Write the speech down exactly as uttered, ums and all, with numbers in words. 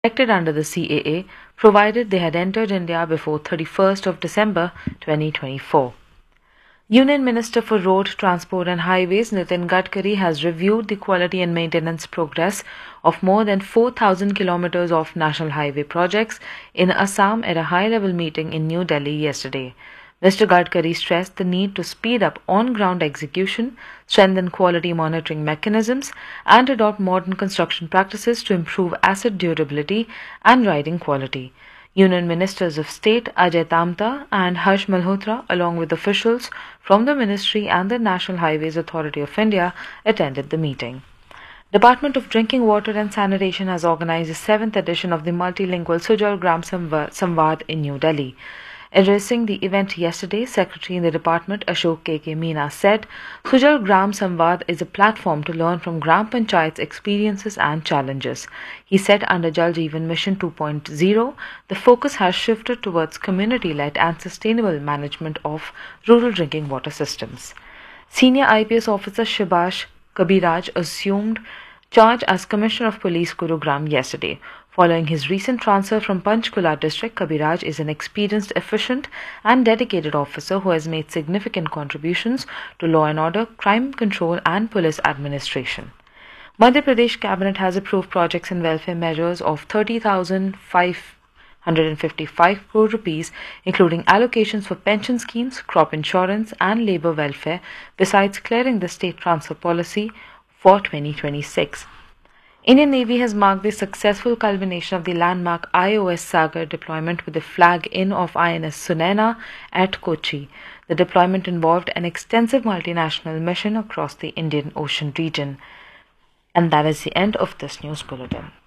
protected under the C A A, provided they had entered India before thirty-first of December twenty twenty-four. Union Minister for Road Transport and Highways Nitin Gadkari has reviewed the quality and maintenance progress of more than four thousand kilometers of national highway projects in Assam at a high-level meeting in New Delhi yesterday. Mister Gadkari stressed the need to speed up on-ground execution, strengthen quality monitoring mechanisms, and adopt modern construction practices to improve asset durability and riding quality. Union Ministers of State Ajay Tamta and Harsh Malhotra, along with officials from the Ministry and the National Highways Authority of India, attended the meeting. Department of Drinking Water and Sanitation has organized the seventh edition of the multilingual Sujal Gram Samvad in New Delhi. Addressing the event yesterday, Secretary in the department Ashok K K Meena said, Sujal Gram Samvad is a platform to learn from Gram Panchayat's experiences and challenges. He said under Jal Jeevan Mission two point oh, the focus has shifted towards community-led and sustainable management of rural drinking water systems. Senior I P S officer Subhash Kabiraj assumed charge as Commissioner of Police Gurugram yesterday. Following his recent transfer from Panchkula district, Kabiraj is an experienced, efficient and dedicated officer who has made significant contributions to law and order, crime control and police administration. Madhya Pradesh Cabinet has approved projects and welfare measures of thirty thousand five hundred fifty-five crore rupees, including allocations for pension schemes, crop insurance and labour welfare, besides clearing the state transfer policy for twenty twenty-six. Indian Navy has marked the successful culmination of the landmark I O S Sagar deployment with the flag-in of I N S Sunaina at Kochi. The deployment involved an extensive multinational mission across the Indian Ocean region. And that is the end of this news bulletin.